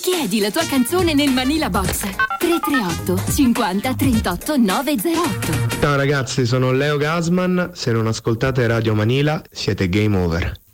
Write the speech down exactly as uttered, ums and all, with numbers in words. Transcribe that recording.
Chiedi la tua canzone nel Manila Box tre tre otto cinquanta trentotto novecentotto. Ciao ragazzi, sono Leo Gasman. Se non ascoltate Radio Manila siete game over.